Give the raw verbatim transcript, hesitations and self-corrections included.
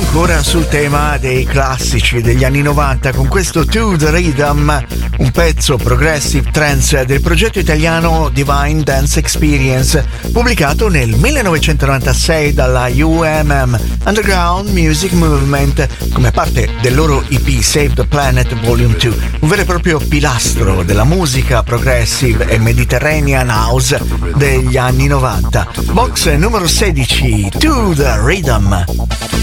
ancora sul tema dei classici degli anni novanta con questo To The Rhythm, un pezzo progressive trance del progetto italiano Divine Dance Experience, pubblicato nel millenovecentonovantasei dalla U M M Underground Music Movement come parte del loro E P Save the Planet Volume due, un vero e proprio pilastro della musica progressive e Mediterranean House degli anni novanta. Box numero sedici, To The Rhythm.